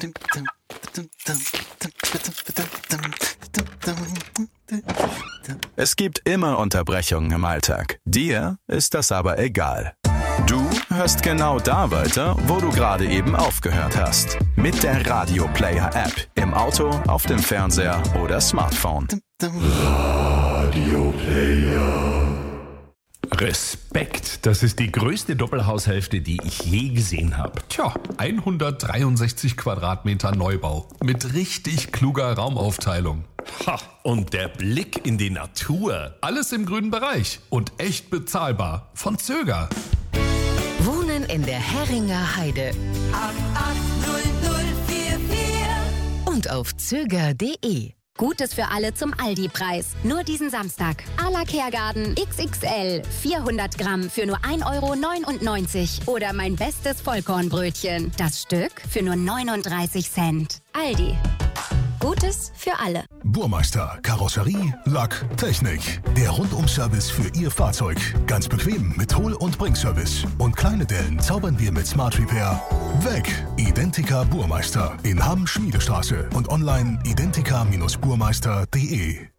Es gibt immer Unterbrechungen im Alltag. Dir ist das aber egal. Du hörst genau da weiter, wo du gerade eben aufgehört hast. Mit der Radio Player App. Im Auto, auf dem Fernseher oder Smartphone. Radio Player. Respekt, das ist die größte Doppelhaushälfte, die ich je gesehen habe. Tja, 163 Quadratmeter Neubau mit richtig kluger Raumaufteilung. Ha, und der Blick in die Natur. Alles im grünen Bereich und echt bezahlbar. Von Zöger. Wohnen in der Herringer Heide. 880044 Und auf zöger.de. Gutes für alle zum Aldi-Preis. Nur diesen Samstag. Ala Kergarten XXL. 400 Gramm für nur 1,99 € Oder mein bestes Vollkornbrötchen. Das Stück für nur 39 Cent. Aldi. Gutes für alle. Burmeister, Karosserie, Lack, Technik. Der Rundum-Service für Ihr Fahrzeug. Ganz bequem mit Hol- und Bringservice. Und kleine Dellen zaubern wir mit Smart Repair weg. Identica Burmeister in Hamm-Schmiedestraße und online identica-burmeister.de.